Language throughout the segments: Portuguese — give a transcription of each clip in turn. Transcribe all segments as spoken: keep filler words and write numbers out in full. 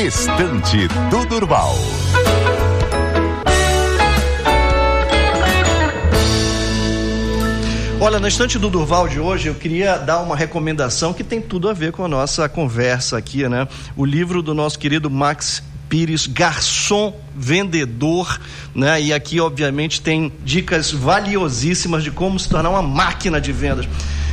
Estante do Durval. Olha, na Estante do Durval de hoje eu queria dar uma recomendação que tem tudo a ver com a nossa conversa aqui, né? O livro do nosso querido Max Pires, Garçom Vendedor, né? E aqui obviamente tem dicas valiosíssimas de como se tornar uma máquina de vendas.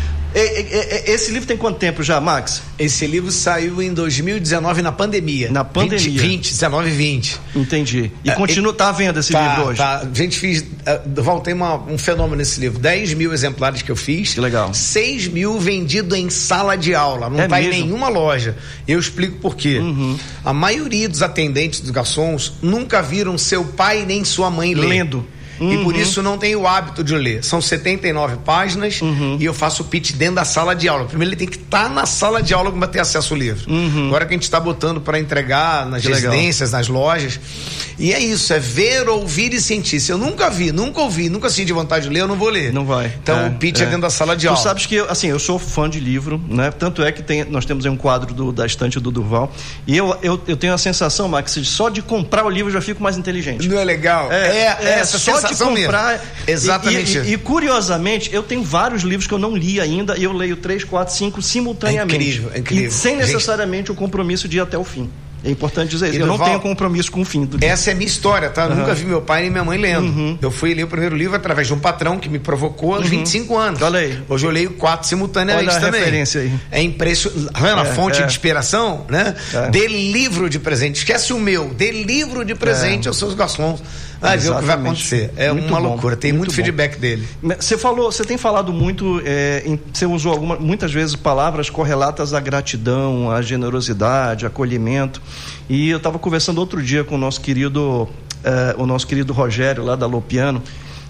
Esse livro tem quanto tempo já, Max? Esse livro saiu em dois mil e dezenove, na pandemia. Na pandemia. vinte, vinte, dezenove e vinte. Entendi. E é, continua, tá à venda esse tá, livro hoje? Tá, a gente fez, uh, tem uma, um fenômeno nesse livro, dez mil exemplares que eu fiz. Que legal. seis mil vendido em sala de aula, não é tá mesmo? Em nenhuma loja. Eu explico por quê. Uhum. A maioria dos atendentes dos garçons nunca viram seu pai nem sua mãe ler. Lendo. Uhum. E por isso não tem o hábito de ler. São setenta e nove páginas, uhum, e eu faço o pitch dentro da sala de aula. Primeiro ele tem que estar tá na sala de aula para ter acesso ao livro. Uhum. Agora que a gente está botando para entregar nas que residências, legal, nas lojas. E é isso, é ver, ouvir e sentir. Se eu nunca vi, nunca ouvi, nunca senti vontade de ler, eu não vou ler. Não vai. Então é, o pitch é. é dentro da sala de tu aula. Tu sabes que, eu, assim, eu sou fã de livro, né? Tanto é que tem, nós temos aí um quadro do, da Estante do Durval. E eu, eu, eu tenho a sensação, Max, de só de comprar o livro eu já fico mais inteligente. Não é legal? É, é, é essa só sensação de comprar. Mesmo. Exatamente. E, e, e, e curiosamente, eu tenho vários livros que eu não li ainda e eu leio três, quatro, cinco simultaneamente. É incrível, é incrível. E sem necessariamente o compromisso de ir até o fim. É importante dizer isso. Eu não tenho compromisso com o fim do Essa é a minha história, tá? Eu uhum. nunca vi meu pai nem minha mãe lendo. Uhum. Eu fui ler o primeiro livro através de um patrão que me provocou aos uhum. vinte e cinco anos. Olha aí. Hoje eu leio quatro simultaneamente Olha a também. Referência aí. É impressionante. É, a fonte é. de inspiração, né? É. Dê livro de presente. Esquece o meu. Dê livro de presente é. aos seus garçons. Vai ver o que vai acontecer. É muito uma bom. loucura. Tem muito, muito feedback dele. Você falou, você tem falado muito, é, em, você usou alguma, muitas vezes palavras correlatas à gratidão, à generosidade, acolhimento. E eu estava conversando outro dia com o nosso querido, é, o nosso querido Rogério lá da Lopiano.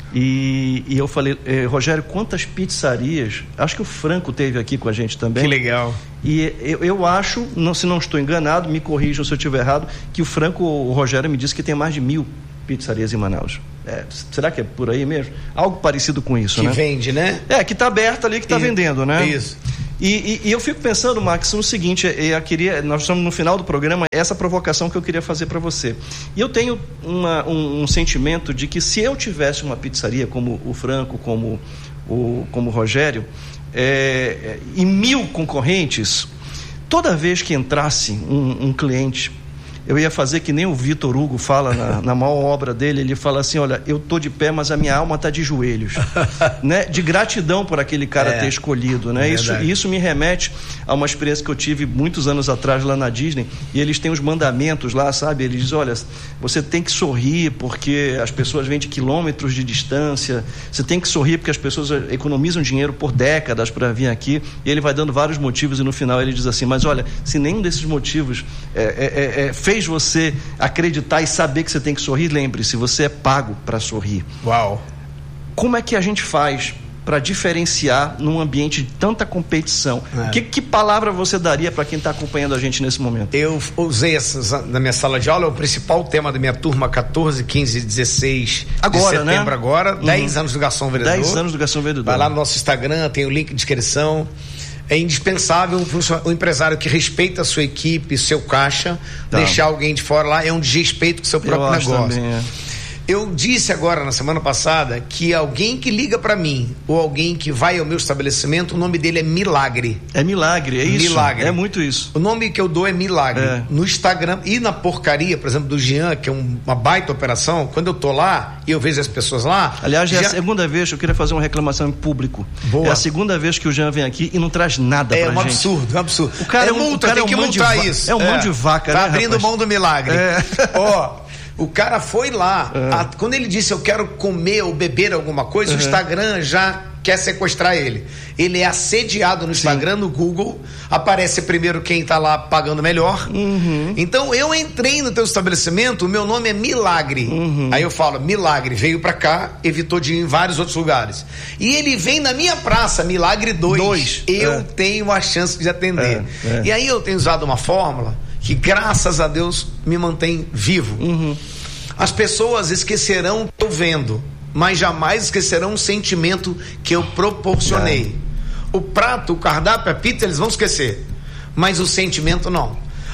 E, e eu falei, eh, Rogério, quantas pizzarias? Acho que o Franco teve aqui com a gente também. Que legal. E eu, eu acho, não, se não estou enganado, me corrijam se eu estiver errado, que o Franco, o Rogério me disse que tem mais de mil pizzarias em Manaus. É, será que é por aí mesmo? Algo parecido com isso, que né? Que vende, né? É, que está aberto ali, que está vendendo, né? Isso. E, e, e eu fico pensando, Max, no seguinte, eu queria, nós estamos no final do programa, essa provocação que eu queria fazer para você. E eu tenho uma, um, um sentimento de que se eu tivesse uma pizzaria como o Franco, como o, como o Rogério, é, e mil concorrentes, toda vez que entrasse um, um cliente, eu ia fazer que nem o Vitor Hugo fala na, na maior obra dele. Ele fala assim, olha, eu tô de pé, mas a minha alma tá de joelhos, né? De gratidão por aquele cara é, ter escolhido, né? É isso, isso me remete a uma experiência que eu tive muitos anos atrás lá na Disney, e eles têm os mandamentos lá, sabe? Eles dizem, olha, você tem que sorrir porque as pessoas vêm de quilômetros de distância, você tem que sorrir porque as pessoas economizam dinheiro por décadas para vir aqui, e ele vai dando vários motivos, e no final ele diz assim, mas olha, se nenhum desses motivos é, é, é, fez fez você acreditar e saber que você tem que sorrir, lembre-se, você é pago para sorrir. Uau! Como é que a gente faz para diferenciar num ambiente de tanta competição? É. Que, que palavra você daria para quem está acompanhando a gente nesse momento? Eu usei essas na minha sala de aula, é o principal tema da minha turma, catorze, quinze, dezesseis agora, de setembro, né? agora, uhum. dez anos do Garçom Vendedor. dez anos do Garçom Vendedor. Vai lá no nosso Instagram, tem o link de descrição. É indispensável o empresário que respeita a sua equipe, seu caixa, tá. Deixar alguém de fora lá é um desrespeito com o seu próprio Eu acho negócio. Também, é. Eu disse agora, na semana passada, que alguém que liga para mim ou alguém que vai ao meu estabelecimento, o nome dele é Milagre. É Milagre, é isso. Milagre. É muito isso. O nome que eu dou é Milagre. É. No Instagram e na porcaria, por exemplo, do Jean, que é um, uma baita operação, quando eu tô lá e eu vejo as pessoas lá... Aliás, já... é a segunda vez, eu queria fazer uma reclamação em público. Boa. É a segunda vez que o Jean vem aqui e não traz nada é pra um gente. Absurdo, é um absurdo. O cara é um, multa, o cara tem é um que multar va- isso. É um é. monte de vaca, tá né, abrindo rapaz? mão do Milagre. Ó... É. O cara foi lá, é. a, quando ele disse eu quero comer ou beber alguma coisa, uhum. O Instagram já quer sequestrar ele. Ele é assediado no Instagram, Sim. no Google, aparece primeiro quem tá lá pagando melhor. Uhum. Então eu entrei no teu estabelecimento, o meu nome é Milagre. Uhum. Aí eu falo, Milagre, veio pra cá, evitou de ir em vários outros lugares. E ele vem na minha praça, Milagre dois. Eu é. tenho a chance de atender. É. É. E aí eu tenho usado uma fórmula que graças a Deus me mantém vivo. Uhum. As pessoas esquecerão o que eu vendo, mas jamais esquecerão o sentimento que eu proporcionei. É. O prato, o cardápio, a pizza, eles vão esquecer, mas o sentimento não.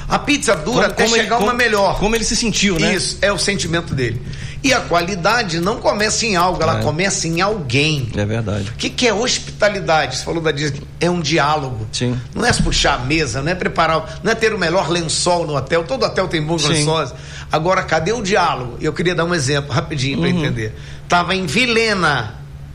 A pizza dura como, até como chegar ele, uma como, melhor. Como ele se sentiu, né? Isso, é o sentimento dele. E a qualidade não começa em algo, ela é. começa em alguém. É verdade. O que, que é hospitalidade? Você falou da Disney, é um diálogo. Sim. Não é puxar a mesa, não é preparar, não é ter o melhor lençol no hotel. Todo hotel tem bons lençóis. Agora, cadê o diálogo? Eu queria dar um exemplo rapidinho para uhum. entender. Tava em Vilhena,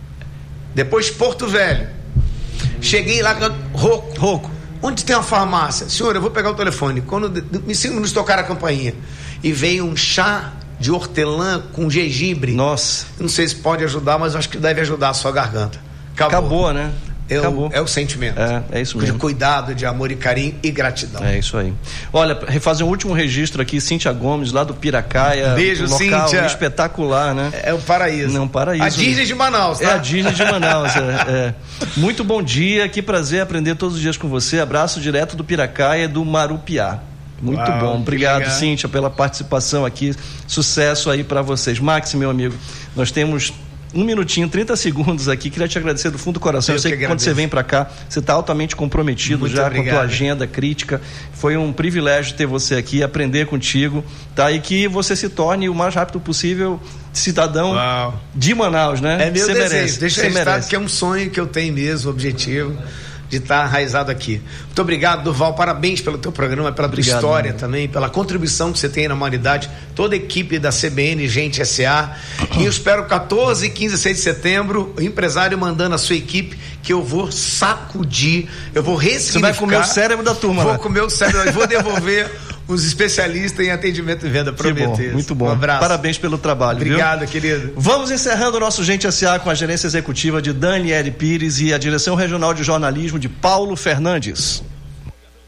depois Porto Velho. Cheguei lá, Roco. Roco. Onde tem uma farmácia? Senhor, eu vou pegar o telefone. Quando me cinco minutos tocar a campainha. E veio um chá de hortelã com gengibre. Nossa. Não sei se pode ajudar, mas acho que deve ajudar a sua garganta. Acabou, Acabou né? É, Acabou. O, é o sentimento. É, é isso mesmo. De cuidado, de amor e carinho e gratidão. É isso aí. Olha, fazer um último registro aqui, Cíntia Gomes, lá do Piracaia. Beijo, um local Cíntia. espetacular, né? É o paraíso. Não, paraíso. A Disney de Manaus, tá? É a Disney de Manaus. é, é. Muito bom dia, que prazer aprender todos os dias com você. Abraço direto do Piracaia, do Marupiá. Muito Uau, bom. Obrigado, legal. Cíntia, pela participação aqui. Sucesso aí para vocês. Max, meu amigo, nós temos um minutinho, trinta segundos aqui. Queria te agradecer do fundo do coração. Eu, Eu sei que, que quando você vem para cá, você está altamente comprometido. Muito já obrigado. Com a tua agenda crítica. Foi um privilégio ter você aqui, aprender contigo, tá? E que você se torne o mais rápido possível cidadão Uau. De Manaus, né? É meu você desejo. Merece. Deixa eu registrar que é um sonho que eu tenho mesmo, objetivo de estar enraizado aqui. Muito obrigado, Durval, parabéns pelo teu programa, pela tua obrigado, história amigo. Também, pela contribuição que você tem na humanidade, toda a equipe da C B N, Gente S A, e eu espero quatorze, quinze e seis de setembro, o empresário mandando a sua equipe, que eu vou sacudir, eu vou ressignificar. Você vai comer o cérebro da turma. Vou né? comer o cérebro, vou devolver os especialistas em atendimento e venda, prometo. Muito bom. Um abraço. Parabéns pelo trabalho. Obrigado, viu? querido. Vamos encerrando o nosso Gente S A com a gerência executiva de Daniele Pires e a direção regional de jornalismo de Paulo Fernandes.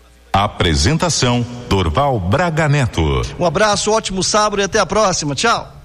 Apresentação: Durval Braga Neto. Um abraço, ótimo sábado e até a próxima. Tchau.